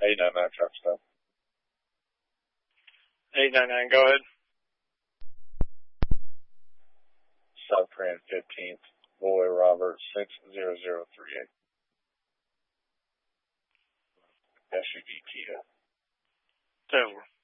899 truck stop. 899, go ahead. South Grand 15th, Boy Robert 60038. SUV Kia. Over.